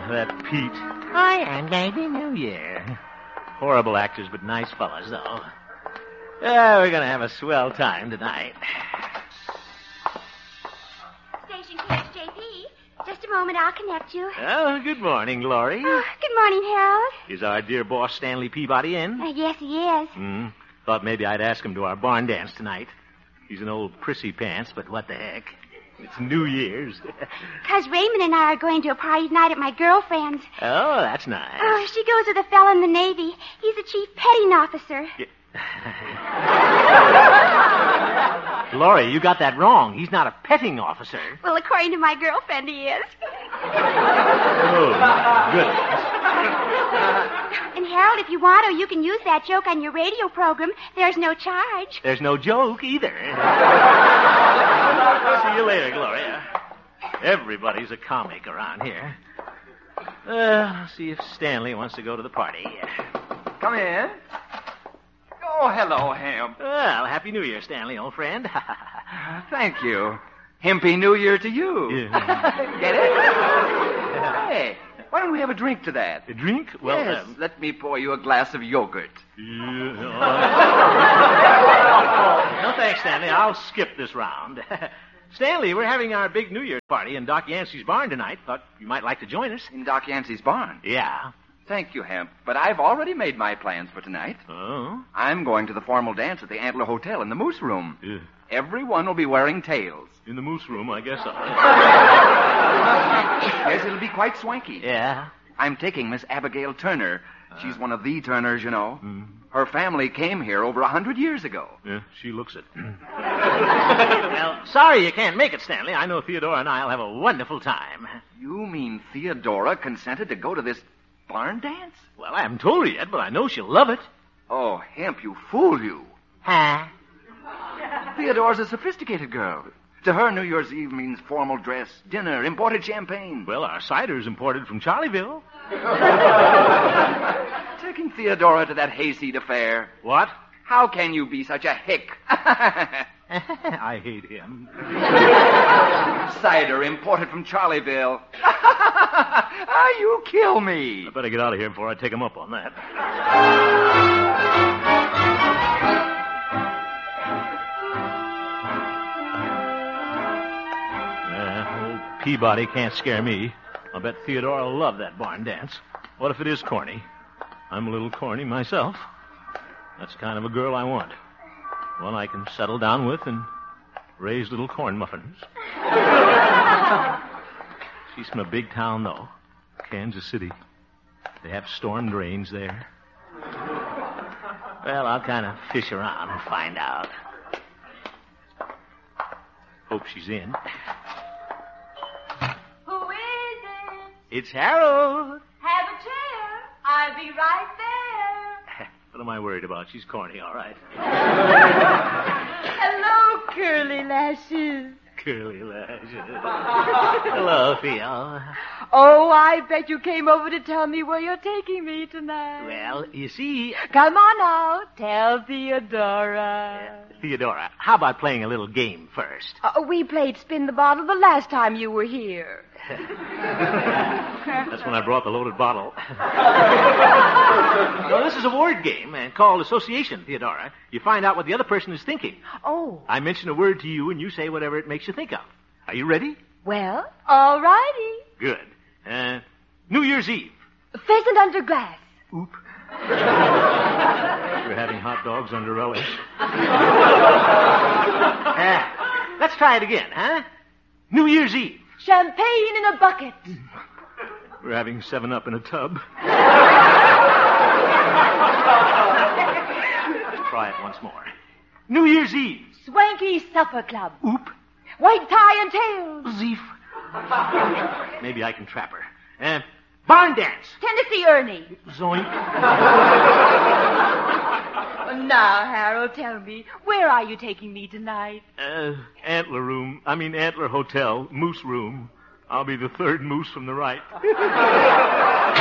that Pete. Hi, and Happy New Year. Horrible actors, but nice fellas, though. We're going to have a swell time tonight. Station KHJP. Just a moment, I'll connect you. Oh, good morning, Glory. Oh, good morning, Harold. Is our dear boss Stanley Peabody in? Yes, he is. Thought maybe I'd ask him to our barn dance tonight. He's an old prissy pants, but what the heck? It's New Year's. Because Raymond and I are going to a party tonight at my girlfriend's. Oh, that's nice. Oh, she goes with a fellow in the Navy. He's a chief petting officer. Glory, you got that wrong. He's not a petting officer. Well, according to my girlfriend, he is. Oh, goodness. And Harold, if you want to, you can use that joke on your radio program. There's no charge. There's no joke either. See you later, Gloria. Everybody's a comic around here. Let's see if Stanley wants to go to the party. Come in. Oh, hello, Hemp. Well, Happy New Year, Stanley, old friend. Thank you. Happy New Year to you. Yeah. Get it? Hey, why don't we have a drink to that? A drink? Well, yes, let me pour you a glass of yogurt. No, thanks, Stanley. I'll skip this round. Stanley, we're having our big New Year's party in Doc Yancey's barn tonight. Thought you might like to join us. In Doc Yancey's barn? Yeah. Thank you, Hemp, but I've already made my plans for tonight. Oh? I'm going to the formal dance at the Antler Hotel in the Moose Room. Yeah. Everyone will be wearing tails. In the Moose Room, I guess so. Yes, it'll be quite swanky. Yeah? I'm taking Miss Abigail Turner. She's one of the Turners, you know. Her family came here over 100 years ago. Yeah, she looks it. Well, sorry you can't make it, Stanley. I know Theodora and I'll have a wonderful time. You mean Theodora consented to go to this barn dance? Well, I haven't told her yet, but I know she'll love it. Oh, Hemp, you fool you. Huh? Theodora's a sophisticated girl. To her, New Year's Eve means formal dress, dinner, imported champagne. Well, our cider's imported from Charlieville. Taking Theodora to that hayseed affair. What? How can you be such a hick? I hate him. Cider imported from Charlieville. You kill me. I better get out of here before I take him up on that. Old Peabody can't scare me. I'll bet Theodora will love that barn dance. What if it is corny? I'm a little corny myself. That's the kind of a girl I want. One I can settle down with and raise little corn muffins. She's from a big town, though. Kansas City. They have storm drains there. Well, I'll kind of fish around and find out. Hope she's in. Who is it? It's Harold. Have a chair. I'll be right there. What am I worried about? She's corny, all right. Hello, curly lashes. Curly lashes. Hello, Theo. Oh, I bet you came over to tell me where you're taking me tonight. Well, you see... Come on now. Tell Theodora. Theodora, how about playing a little game first? We played Spin the Bottle the last time you were here. That's when I brought the loaded bottle. No, this is a word game called association, Theodora. You find out what the other person is thinking. Oh. I mention a word to you, and you say whatever it makes you think of. Are you ready? Well, all righty. Good. New Year's Eve. Pheasant under glass. Oop. We're having hot dogs under relish. Let's try it again, huh? New Year's Eve. Champagne in a bucket. We're having 7-Up in a tub. Let's try it once more. New Year's Eve. Swanky supper club. Oop. White tie and tails. Zeef. Maybe I can trap her. Barn dance. Tennessee Ernie. Zoink. Now, Harold, tell me, where are you taking me tonight? Antler Hotel, Moose Room. I'll be the third moose from the right.